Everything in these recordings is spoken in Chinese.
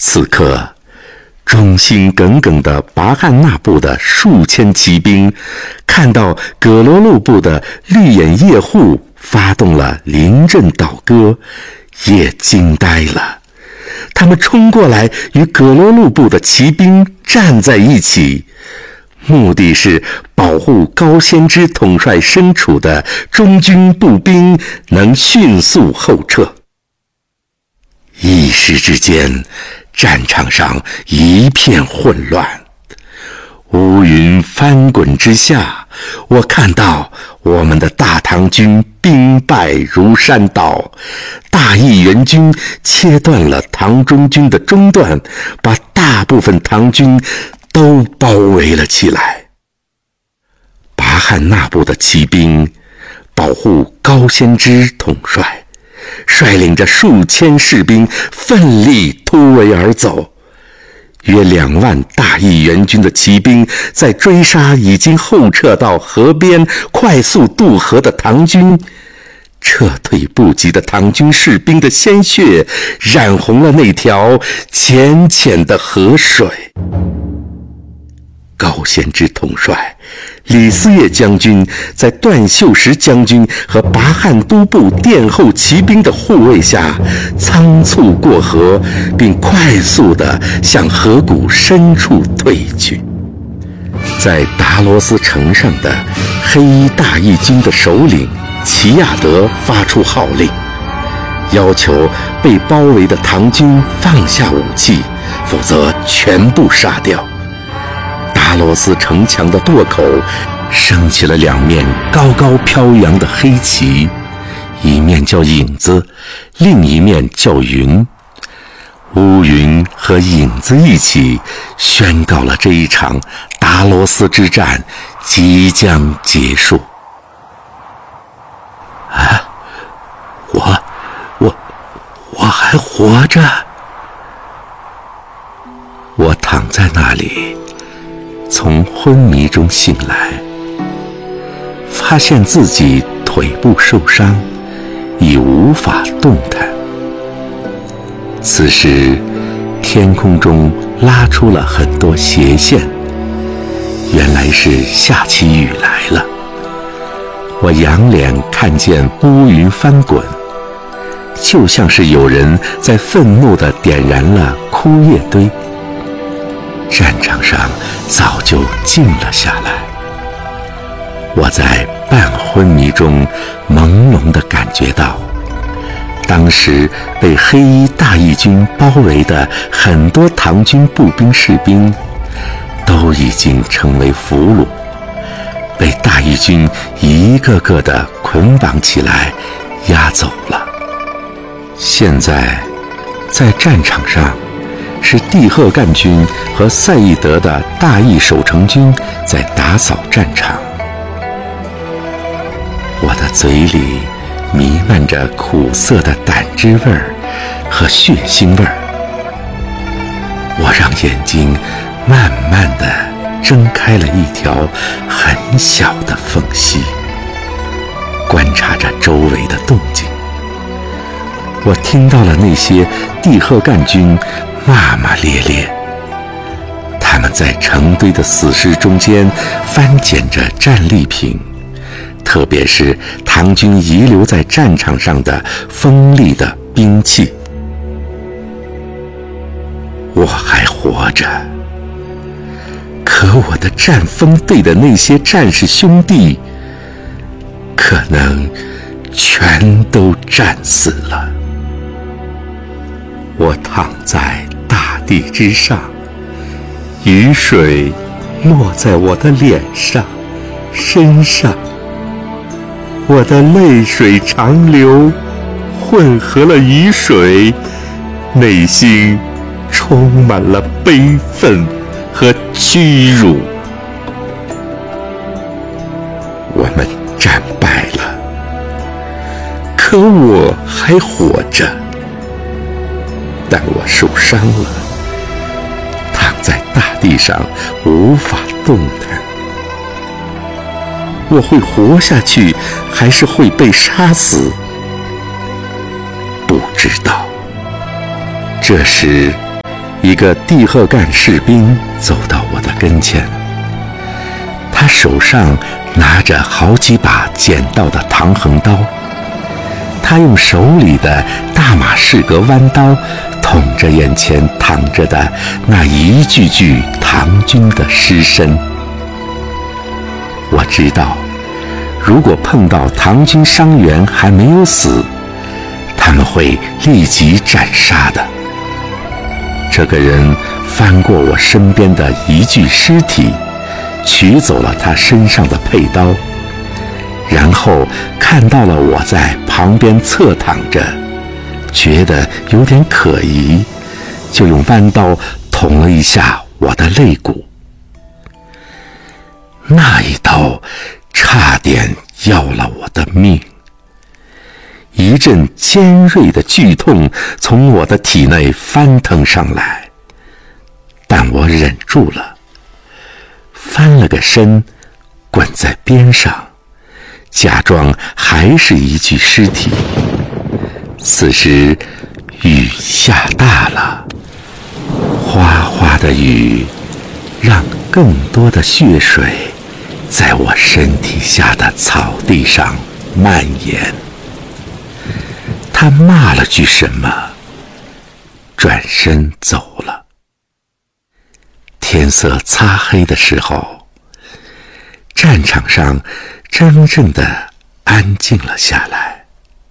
此刻，忠心耿耿的拔汉那部的数千骑兵，看到葛罗路部的绿眼叶护发动了临阵倒戈，也惊呆了。他们冲过来与葛罗路部的骑兵站在一起，目的是保护高仙芝统帅身处的中军步兵能迅速后撤。一时之间，战场上一片混乱，乌云翻滚之下，我看到我们的大唐军兵败如山倒，大义元军切断了唐中军的中段，把大部分唐军都包围了起来。拔汉那部的骑兵保护高仙芝统帅，率领着数千士兵奋力突围而走。约2万大义元军的骑兵在追杀已经后撤到河边快速渡河的唐军，撤退不及的唐军士兵的鲜血染红了那条浅浅的河水。高仙芝统帅、李嗣业将军在段秀实将军和拔汉都部殿后骑兵的护卫下，仓促过河，并快速地向河谷深处退去。在达罗斯城上的黑衣大义军的首领齐亚德发出号令，要求被包围的唐军放下武器，否则全部杀掉。达罗斯城墙的垛口升起了2面高高飘扬的黑旗，一面叫影子，另一面叫云。乌云和影子一起宣告了这一场达罗斯之战即将结束。我还活着。我躺在那里，从昏迷中醒来，发现自己腿部受伤，已无法动弹。此时，天空中拉出了很多斜线，原来是下起雨来了。我仰脸看见乌云翻滚，就像是有人在愤怒地点燃了枯叶堆。战场上早就静了下来，我在半昏迷中朦胧地感觉到，当时被黑衣大义军包围的很多唐军步兵士兵都已经成为俘虏，被大义军一个个地捆绑起来押走了。现在在战场上，是蒂赫干军和赛义德的大义守城军在打扫战场。我的嘴里弥漫着苦涩的胆汁味儿和血腥味儿。我让眼睛慢慢地睁开了一条很小的缝隙，观察着周围的动静。我听到了那些蒂赫干军骂骂咧咧，他们在成堆的死尸中间翻捡着战利品，特别是唐军遗留在战场上的锋利的兵器。我还活着，可我的战锋队的那些战士兄弟，可能全都战死了。我躺在大地之上，雨水落在我的脸上、身上，我的泪水长流，混合了雨水，内心充满了悲愤和屈辱。我们战败了，可我还活着。但我受伤了，躺在大地上无法动弹。我会活下去，还是会被杀死？不知道。这时， 一个蒂赫干士兵走到我的跟前，他手上拿着好几把捡到的唐横刀，他用手里的大马士革弯刀捅着眼前躺着的那一具具唐军的尸身。我知道，如果碰到唐军伤员还没有死，他们会立即斩杀的。这个人翻过我身边的一具尸体，取走了他身上的佩刀，然后看到了我在旁边侧躺着，觉得有点可疑，就用弯刀捅了一下我的肋骨。那一刀差点要了我的命，一阵尖锐的剧痛从我的体内翻腾上来，但我忍住了，翻了个身，滚在边上，假装还是一具尸体。此时雨下大了，哗哗的雨让更多的血水在我身体下的草地上蔓延。他骂了句什么，转身走了。天色擦黑的时候，战场上真正的安静了下来。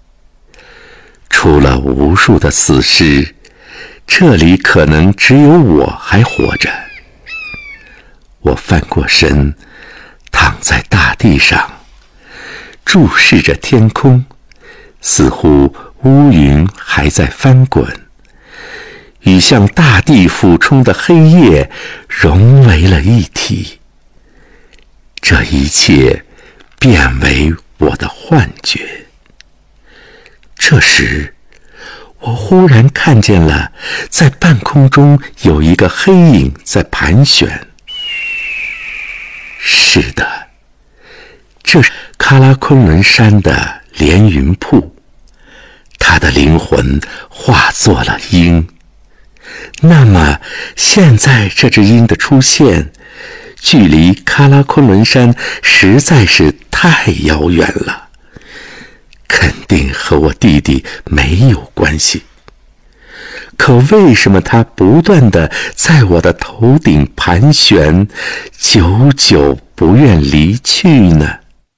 除了无数的死尸，这里可能只有我还活着。我翻过身，躺在大地上，注视着天空，似乎乌云还在翻滚，与向大地俯冲的黑夜融为了一体。这一切变为我的幻觉。这时，我忽然看见了，在半空中有一个黑影在盘旋。是的，这是喀拉昆仑山的连云瀑，他的灵魂化作了鹰。那么，现在这只鹰的出现，距离喀拉昆仑山实在是太遥远了，肯定和我弟弟没有关系。可为什么它不断地在我的头顶盘旋，久久不愿离去呢？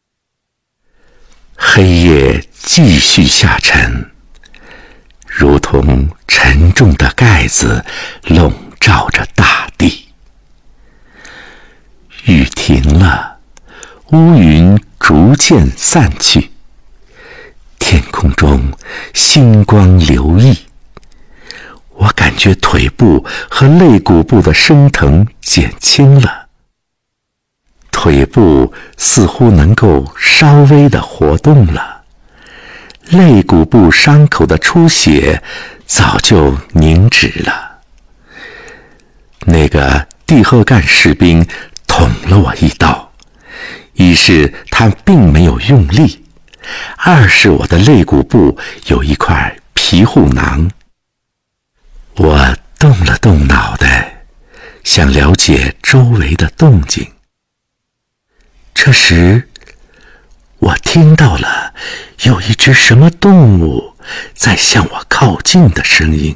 黑夜继续下沉，如同沉重的盖子笼罩着大地。雨停了，乌云逐渐散去，天空中星光流溢。我感觉腿部和肋骨部的生疼减轻了，腿部似乎能够稍微的活动了，肋骨部伤口的出血早就凝止了。那个蒂赫干士兵捅了我一刀，一是他并没有用力，二是我的肋骨部有一块皮护囊。我动了动脑袋，想了解周围的动静。这时，我听到了有一只什么动物在向我靠近的声音。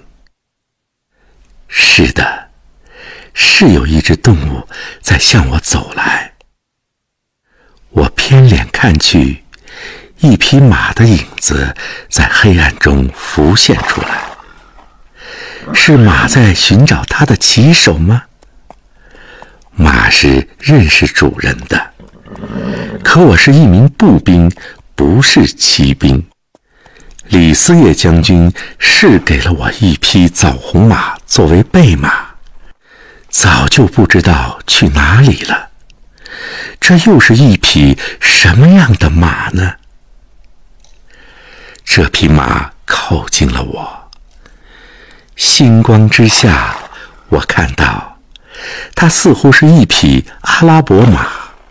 是的，是有一只动物在向我走来。我偏脸看去，一匹马的影子在黑暗中浮现出来。是马在寻找它的骑手吗？马是认识主人的，可我是一名步兵，不是骑兵。李嗣业将军是给了我一匹枣红马作为备马，早就不知道去哪里了。这又是一匹什么样的马呢？这匹马靠近了我。星光之下，我看到它似乎是一匹阿拉伯马。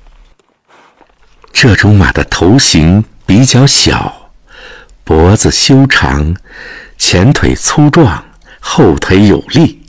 这种马的头型比较小，脖子修长，前腿粗壮，后腿有力。